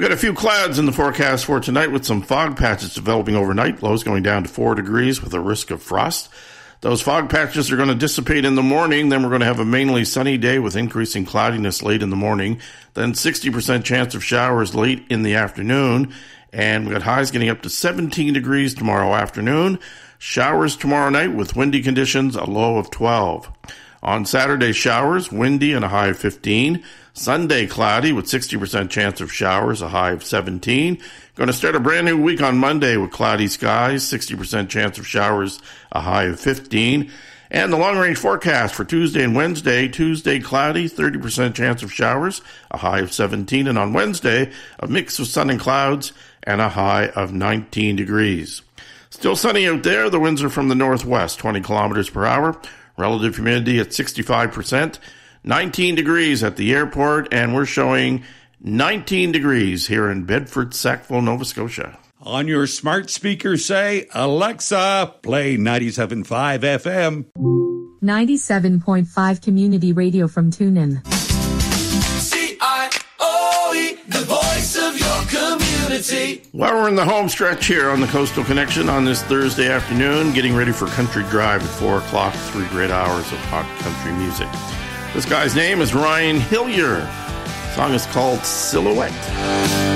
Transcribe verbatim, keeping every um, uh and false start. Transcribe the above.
got a few clouds in the forecast for tonight with some fog patches developing overnight. Lows going down to four degrees with a risk of frost. Those fog patches are going to dissipate in the morning. Then we're going to have a mainly sunny day with increasing cloudiness late in the morning. Then sixty percent chance of showers late in the afternoon. And we got highs getting up to seventeen degrees tomorrow afternoon. Showers tomorrow night with windy conditions, a low of twelve. On Saturday, showers, windy and a high of fifteen. Sunday, cloudy with sixty percent chance of showers, a high of seventeen. Going to start a brand new week on Monday with cloudy skies, sixty percent chance of showers, a high of fifteen. And the long-range forecast for Tuesday and Wednesday, Tuesday, cloudy, thirty percent chance of showers, a high of seventeen. And on Wednesday, a mix of sun and clouds and a high of nineteen degrees. Still sunny out there. The winds are from the northwest, twenty kilometers per hour. Relative humidity at sixty-five percent. nineteen degrees at the airport, and we're showing nineteen degrees here in Bedford, Sackville, Nova Scotia. On your smart speaker, say, Alexa, play ninety-seven point five F M. ninety-seven point five Community Radio from TuneIn. C I O E, the voice of your community. Well, we're in the home stretch here on the Coastal Connection on this Thursday afternoon, getting ready for Country Drive at four o'clock, three great hours of hot country music. This guy's name is Ryan Hillier. The song is called Silhouette.